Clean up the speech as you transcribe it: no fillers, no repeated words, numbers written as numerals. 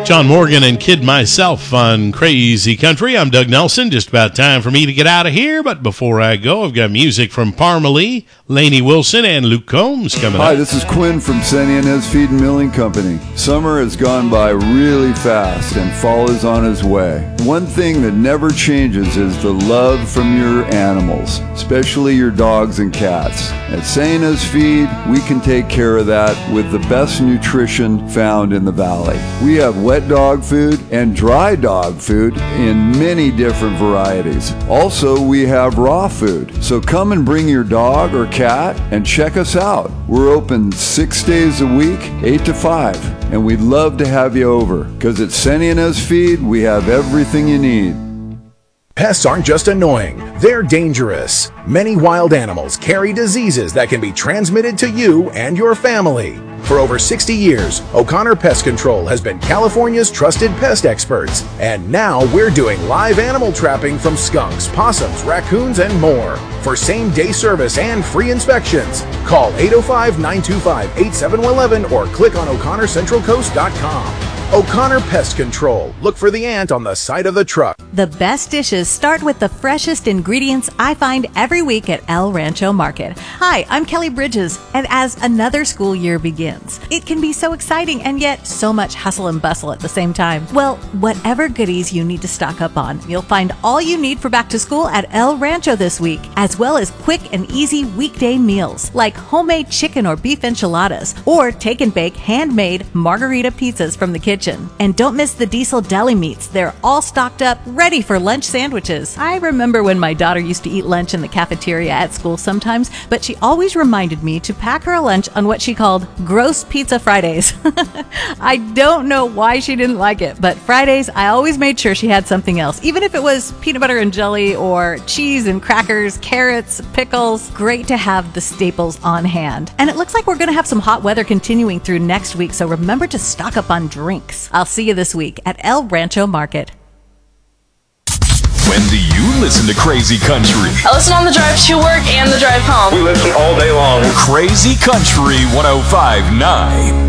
John Morgan and Kid Myself on Crazy Country. I'm Doug Nelson. Just about time for me to get out of here. But before I go, I've got music from Parmalee, Lainey Wilson, and Luke Combs coming up. Hi, this is Quinn from San Ynez Feed and Milling Company. Summer has gone by really fast and fall is on its way. One thing that never changes is the love from your animals, especially your dogs and cats. At San Ynez Feed, we can take care of that with the best nutrition found in the valley. We have wet dog food and dry dog food in many different varieties. Also, we have raw food. So come and bring your dog or cat and check us out. We're open 6 days a week, 8 to 5, and we'd love to have you over because at San Ynez Feed, we have everything you need. Pests aren't just annoying, they're dangerous. Many wild animals carry diseases that can be transmitted to you and your family. For over 60 years, O'Connor Pest Control has been California's trusted pest experts. And now we're doing live animal trapping from skunks, possums, raccoons, and more. For same-day service and free inspections, call 805-925-8711 or click on o'connorcentralcoast.com. O'Connor Pest Control. Look for the ant on the side of the truck. The best dishes start with the freshest ingredients I find every week at El Rancho Market. Hi, I'm Kelly Bridges, and as another school year begins, it can be so exciting and yet so much hustle and bustle at the same time. Well, whatever goodies you need to stock up on, you'll find all you need for back to school at El Rancho this week, as well as quick and easy weekday meals like homemade chicken or beef enchiladas or take and bake handmade margarita pizzas from the kitchen. And don't miss the Diesel Deli Meats. They're all stocked up, ready for lunch sandwiches. I remember when my daughter used to eat lunch in the cafeteria at school sometimes, but she always reminded me to pack her a lunch on what she called Gross Pizza Fridays. I don't know why she didn't like it, but Fridays I always made sure she had something else, even if it was peanut butter and jelly or cheese and crackers, carrots, pickles. Great to have the staples on hand. And it looks like we're going to have some hot weather continuing through next week, so remember to stock up on drinks. I'll see you this week at El Rancho Market. When do you listen to Crazy Country? I listen on the drive to work and the drive home. We listen all day long. Crazy Country 105.9.